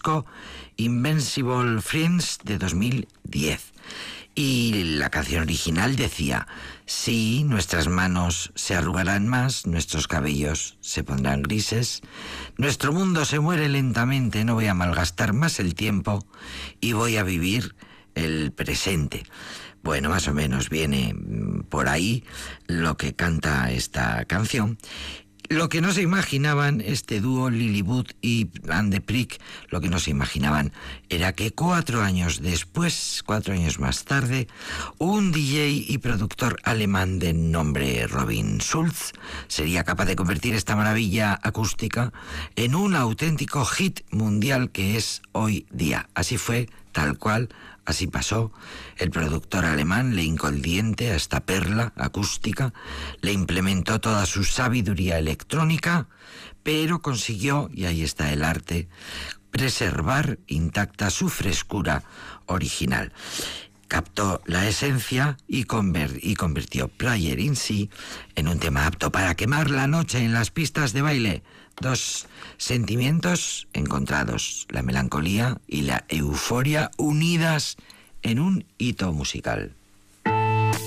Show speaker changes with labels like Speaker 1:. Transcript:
Speaker 1: disco Invincible Friends de 2010. Y la canción original decía: sí, nuestras manos se arrugarán más, nuestros cabellos se pondrán grises, nuestro mundo se muere lentamente, no voy a malgastar más el tiempo y voy a vivir el presente. Bueno, más o menos viene por ahí lo que canta esta canción. Lo que no se imaginaban este dúo Lillywod y And the Prick, lo que no se imaginaban era que 4 años después, 4 años más tarde, un DJ y productor alemán de nombre Robin Schulz sería capaz de convertir esta maravilla acústica en un auténtico hit mundial que es hoy día. Así fue, tal cual. Así pasó. El productor alemán le hincó el diente a esta perla acústica, le implementó toda su sabiduría electrónica, pero consiguió, y ahí está el arte, preservar intacta su frescura original. Captó la esencia y convirtió Player in Sea en un tema apto para quemar la noche en las pistas de baile. 2 sentimientos encontrados, la melancolía y la euforia unidas en un hito musical.